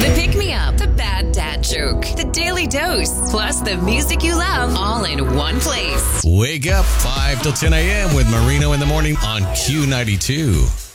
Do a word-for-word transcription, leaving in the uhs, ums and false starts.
The Pick Me Up, the Bad Dad Joke, the Daily Dose, plus the music you love all in one place. Wake up five till ten a.m. with Marino in the morning on Q ninety-two.